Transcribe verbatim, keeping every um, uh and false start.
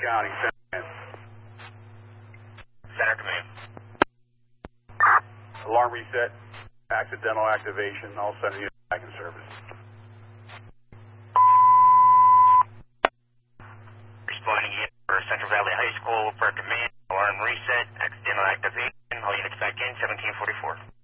County, Center. Center Command. Alarm reset, accidental activation, all center units back in service. Responding in for Central Valley High School for command. Alarm reset, accidental activation, all units back in, seventeen forty-four.